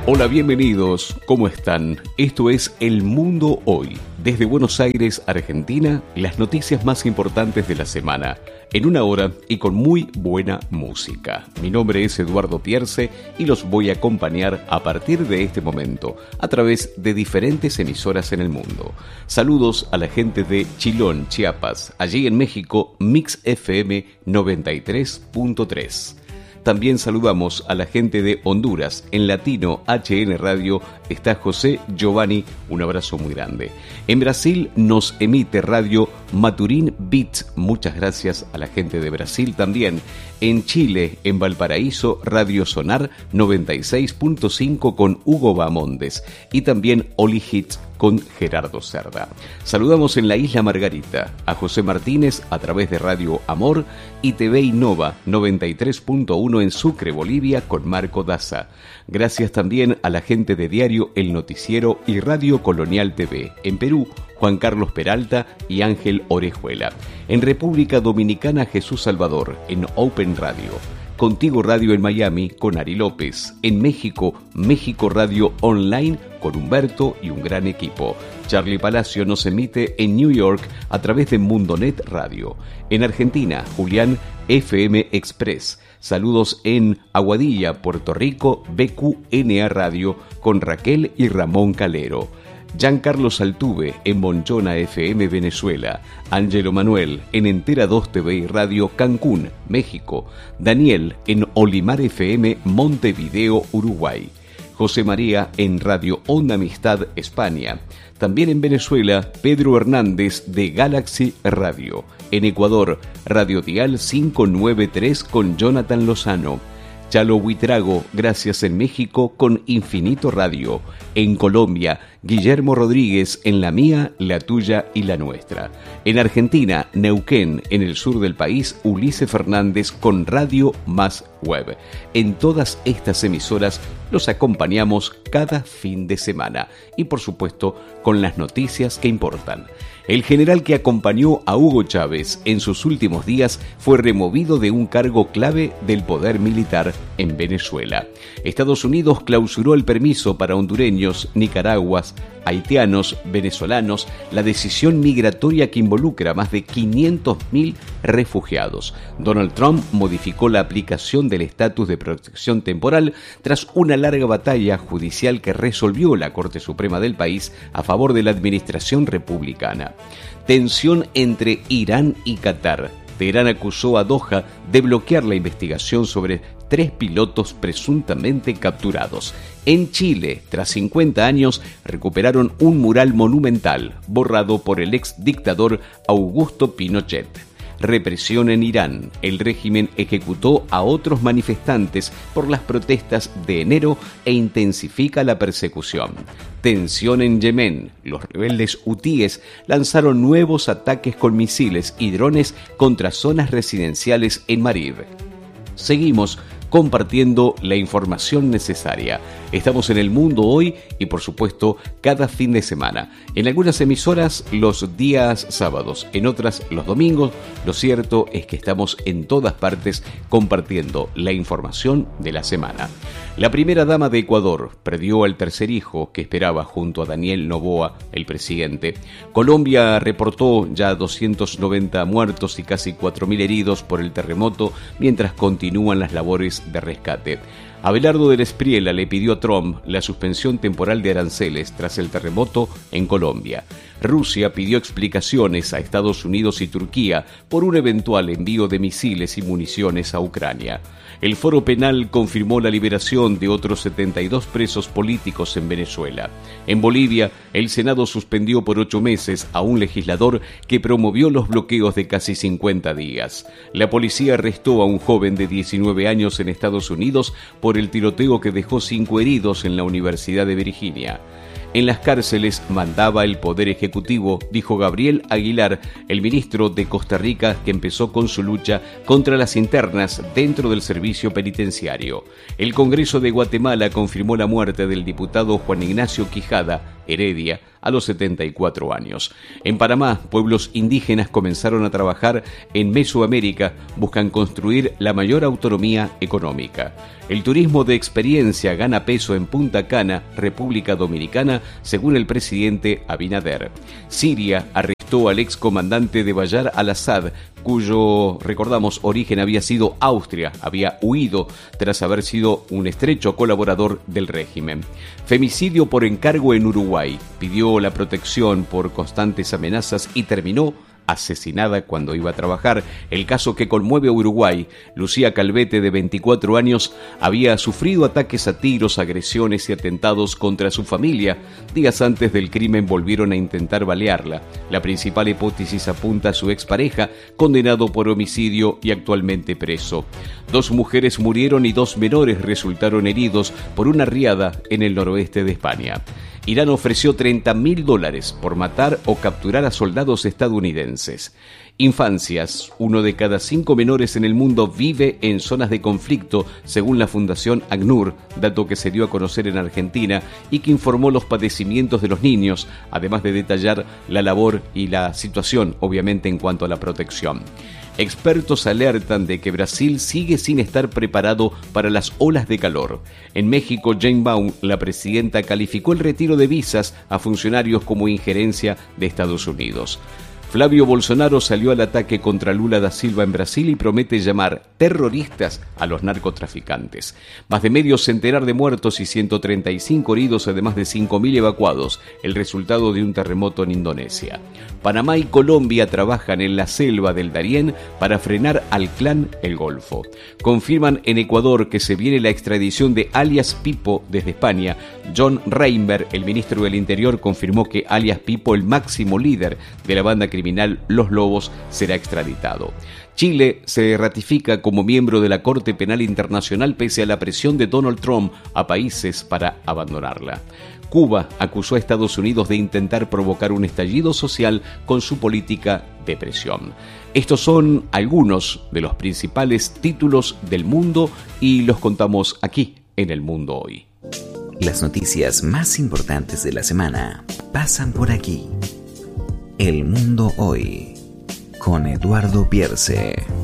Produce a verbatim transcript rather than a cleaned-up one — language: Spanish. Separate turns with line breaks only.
Hola, bienvenidos. ¿Cómo están? Esto es El Mundo Hoy. Desde Buenos Aires, Argentina, las noticias más importantes de la semana, en una hora y con muy buena música. Mi nombre es Eduardo Pierce y los voy a acompañar a partir de este momento a través de diferentes emisoras en el mundo. Saludos a la gente de Chilón, Chiapas, allí en México, Mix F M noventa y tres punto tres. También saludamos a la gente de Honduras. En Latino H N Radio está José Giovanni, un abrazo muy grande. En Brasil nos emite Radio Maturín Beats, muchas gracias a la gente de Brasil también. En Chile, en Valparaíso, Radio Sonar noventa y seis punto cinco con Hugo Bamondes y también Oli Hits con Gerardo Cerda. Saludamos en la Isla Margarita a José Martínez a través de Radio Amor y T V Innova noventa y tres punto uno en Sucre, Bolivia, con Marco Daza. Gracias también a la gente de Diario El Noticiero y Radio Colonial T V. En Perú, Juan Carlos Peralta y Ángel Orejuela. En República Dominicana, Jesús Salvador, en Open Radio. Contigo Radio en Miami, con Ari López. En México, México Radio Online, con Humberto y un gran equipo. Charlie Palacio nos emite en New York a través de Mundonet Radio. En Argentina, Julián F M Express. Saludos en Aguadilla, Puerto Rico, B Q N A Radio, con Raquel y Ramón Calero. Giancarlo Altuve en Monchona F M Venezuela, Ángelo Manuel en Entera dos T V y Radio Cancún, México, Daniel en Olimar F M Montevideo, Uruguay, José María en Radio Onda Amistad, España. También en Venezuela, Pedro Hernández de Galaxy Radio. En Ecuador, Radio Dial quinientos noventa y tres con Jonathan Lozano. Chalo Huitrago, gracias en México con Infinito Radio. En Colombia, Guillermo Rodríguez en La Mía, La Tuya y La Nuestra. En Argentina, Neuquén, en el sur del país, Ulises Fernández con Radio Más Web. En todas estas emisoras los acompañamos cada fin de semana y por supuesto con las noticias que importan. El general que acompañó a Hugo Chávez en sus últimos días fue removido de un cargo clave del poder militar en Venezuela. Estados Unidos clausuró el permiso para hondureños, nicaraguas, haitianos, venezolanos, la decisión migratoria que involucra a más de quinientos mil refugiados. Donald Trump modificó la aplicación del estatus de protección temporal tras una larga batalla judicial que resolvió la Corte Suprema del país a favor de la administración republicana. Tensión entre Irán y Qatar. Teherán acusó a Doha de bloquear la investigación sobre tres pilotos presuntamente capturados. En Chile, tras cincuenta años, recuperaron un mural monumental borrado por el ex dictador Augusto Pinochet. Represión en Irán. El régimen ejecutó a otros manifestantes por las protestas de enero e intensifica la persecución. Tensión en Yemen. Los rebeldes hutíes lanzaron nuevos ataques con misiles y drones contra zonas residenciales en Marib. Seguimos compartiendo la información necesaria. Estamos en El Mundo Hoy y por supuesto cada fin de semana. En algunas emisoras los días sábados, en otras los domingos. Lo cierto es que estamos en todas partes compartiendo la información de la semana. La primera dama de Ecuador perdió al tercer hijo que esperaba junto a Daniel Noboa, el presidente. Colombia reportó ya doscientos noventa muertos y casi cuatro mil heridos por el terremoto mientras continúan las labores de rescate. Abelardo del Espriella le pidió a Trump la suspensión temporal de aranceles tras el terremoto en Colombia. Rusia pidió explicaciones a Estados Unidos y Turquía por un eventual envío de misiles y municiones a Ucrania. El Foro Penal confirmó la liberación de otros setenta y dos presos políticos en Venezuela. En Bolivia, el Senado suspendió por ocho meses a un legislador que promovió los bloqueos de casi cincuenta días. La policía arrestó a un joven de diecinueve años en Estados Unidos por el tiroteo que dejó cinco heridos en la Universidad de Virginia. En las cárceles mandaba el Poder Ejecutivo, dijo Gabriel Aguilar, el ministro de Costa Rica que empezó con su lucha contra las internas dentro del servicio penitenciario. El Congreso de Guatemala confirmó la muerte del diputado Juan Ignacio Quijada Heredia a los setenta y cuatro años. En Panamá, pueblos indígenas comenzaron a trabajar en Mesoamérica, buscan construir la mayor autonomía económica. El turismo de experiencia gana peso en Punta Cana, República Dominicana, según el presidente Abinader. Siria arrestó al excomandante de Bayar al-Assad, cuyo, recordamos, origen había sido Austria, había huido tras haber sido un estrecho colaborador del régimen. Femicidio por encargo en Uruguay, pidió la protección por constantes amenazas y terminó asesinada cuando iba a trabajar. El caso que conmueve a Uruguay. Lucía Calvete, de veinticuatro años, había sufrido ataques a tiros, agresiones y atentados contra su familia. Días antes del crimen volvieron a intentar balearla. La principal hipótesis apunta a su expareja, condenado por homicidio y actualmente preso. Dos mujeres murieron y dos menores resultaron heridos por una riada en el noroeste de España. Irán ofreció treinta mil dólares por matar o capturar a soldados estadounidenses. Infancias. Uno de cada cinco menores en el mundo vive en zonas de conflicto, según la Fundación ACNUR, dato que se dio a conocer en Argentina y que informó los padecimientos de los niños, además de detallar la labor y la situación, obviamente, en cuanto a la protección. Expertos alertan de que Brasil sigue sin estar preparado para las olas de calor. En México, Jane Baum, la presidenta, calificó el retiro de visas a funcionarios como injerencia de Estados Unidos. Flavio Bolsonaro salió al ataque contra Lula da Silva en Brasil y promete llamar terroristas a los narcotraficantes. Más de medio centenar de muertos y ciento treinta y cinco heridos, además de cinco mil evacuados, el resultado de un terremoto en Indonesia. Panamá y Colombia trabajan en la selva del Darién para frenar al clan El Golfo. Confirman en Ecuador que se viene la extradición de alias Pipo desde España. John Reinberg, el ministro del Interior, confirmó que alias Pipo, el máximo líder de la banda criminal Los Lobos, será extraditado. Chile se ratifica como miembro de la Corte Penal Internacional pese a la presión de Donald Trump a países para abandonarla. Cuba acusó a Estados Unidos de intentar provocar un estallido social con su política de presión. Estos son algunos de los principales títulos del mundo y los contamos aquí en El Mundo Hoy.
Las noticias más importantes de la semana pasan por aquí. El Mundo Hoy, con Eduardo Pierce.